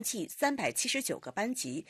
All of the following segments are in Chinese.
计379个班级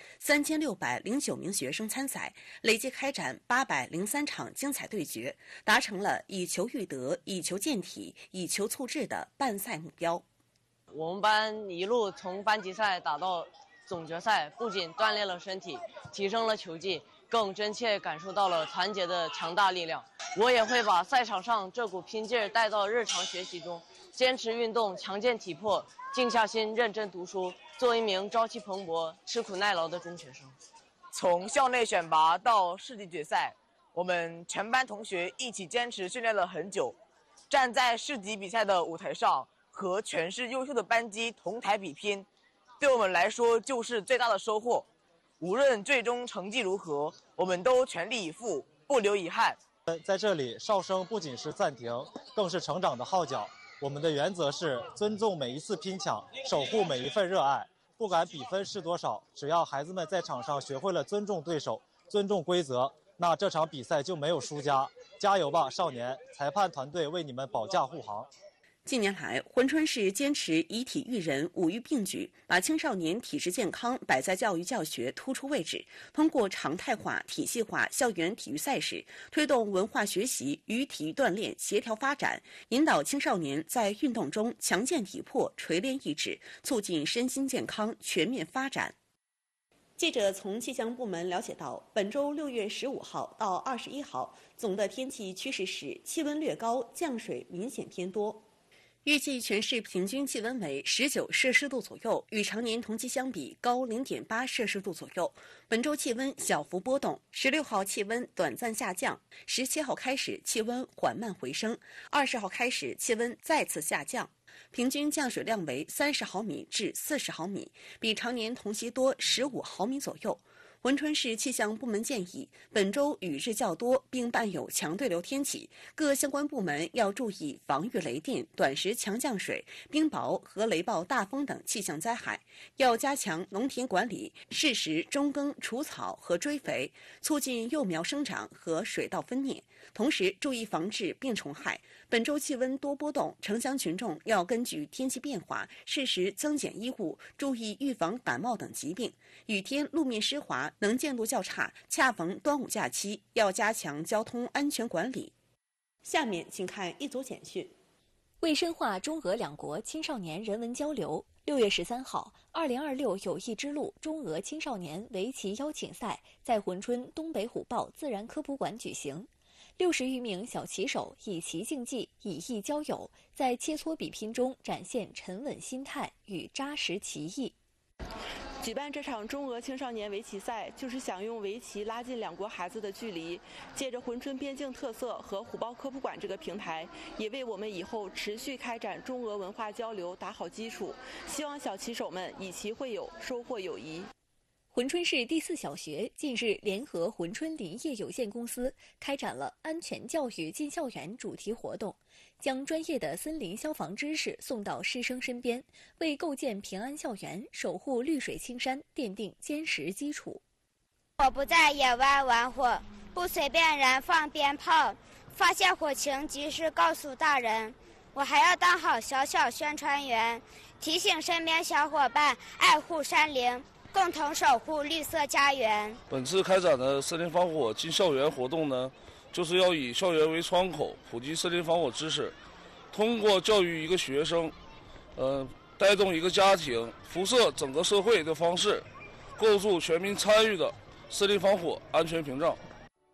，3609名学生参赛，累计开展803场精彩对决，达成了以球育德、以球健体、以球促智的办赛目标。 我们班一路从班级赛打到总决赛，不仅锻炼了身体，提升了球技，更真切感受到了团结的强大力量。我也会把赛场上这股拼劲儿带到日常学习中，坚持运动，强健体魄，静下心认真读书，做一名朝气蓬勃、吃苦耐劳的中学生。 从校内选拔到市级决赛，我们全班同学一起坚持训练了很久，站在市级比赛的舞台上，和全市优秀的班级同台比拼，对我们来说就是最大的收获。无论最终成绩如何，我们都全力以赴，不留遗憾。 在这里，哨声不仅是暂停，更是成长的号角。我们的原则是尊重每一次拼抢，守护每一份热爱。不管比分是多少，只要孩子们在场上学会了尊重对手、尊重规则，那这场比赛就没有输家。加油吧，少年！裁判团队为你们保驾护航。 近年来，珲春市坚持以体育人、五育并举，把青少年体质健康摆在教育教学突出位置。通过常态化、体系化校园体育赛事，推动文化学习与体育锻炼协调发展，引导青少年在运动中强健体魄、锤炼意志，促进身心健康全面发展。记者从气象部门了解到，本周6月15号到21号，总的天气趋势是气温略高，降水明显偏多。预计全市平均气温为19摄氏度左右，与常年同期相比高0.8摄氏度左右。本周气温小幅波动，16号气温短暂下降，17号开始气温缓慢回升，20号开始气温再次下降，平均降水量为30毫米至40毫米，比常年同期多15毫米左右。珲春市气象部门建议，本周雨势较多，并伴有强对流天气，各相关部门要注意防御雷电、短时强降水、冰雹和雷暴大风等气象灾害，要加强农田管理，适时中耕除草和追肥，促进幼苗生长和水稻分蘖，同时注意防治病虫害。本周气温多波动，城乡群众要根据天气变化，适时增减衣物，注意预防感冒等疾病。雨天路面湿滑，能见度较差，恰逢端午假期，要加强交通安全管理。下面请看一组简讯。 为深化中俄两国青少年人文交流，6月13号，2026友谊之路中俄青少年围棋邀请赛在珲春东北虎豹自然科普馆举行。60余名小棋手以棋竞技，以艺交友，在切磋比拼中展现沉稳心态与扎实棋艺。 举办这场中俄青少年围棋赛，就是想用围棋拉近两国孩子的距离，借着珲春边境特色和虎豹科普馆这个平台，也为我们以后持续开展中俄文化交流打好基础。希望小棋手们以棋会友，收获友谊。 珲春市第4小学近日联合珲春林业有限公司开展了安全教育进校园主题活动，将专业的森林消防知识送到师生身边，为构建平安校园、守护绿水青山奠定坚实基础。 我不在野外玩火，不随便燃放鞭炮，发现火情及时告诉大人。我还要当好小宣传员，提醒身边小伙伴爱护山林，共同守护绿色家园。 本次开展的森林防火进校园活动呢，就是要以校园为窗口，普及森林防火知识，通过教育一个学生，带动一个家庭，辐射整个社会的方式，构筑全民参与的森林防火安全屏障。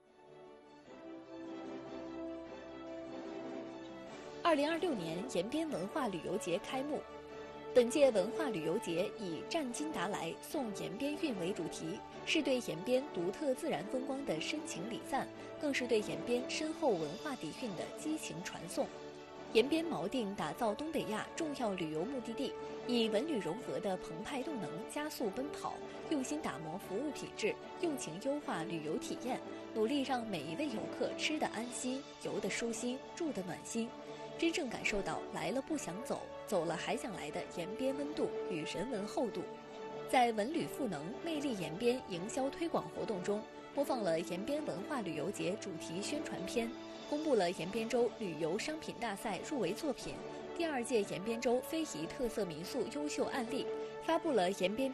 2026年延边文化旅游节开幕。本届文化旅游节以“战金达来，送延边韵”为主题，是对延边独特自然风光的深情礼赞，更是对延边深厚文化底蕴的激情传颂。延边锚定打造东北亚重要旅游目的地，以文旅融合的澎湃动能加速奔跑，用心打磨服务品质，用情优化旅游体验，努力让每一位游客吃得安心、游得舒心、住得暖心。真正感受到来了不想走，走了还想来的延边温度与人文厚度。在文旅赋能、魅力延边营销推广活动中，播放了延边文化旅游节主题宣传片，公布了延边州旅游商品大赛入围作品、第2届延边州非遗特色民宿优秀案例，发布了延边州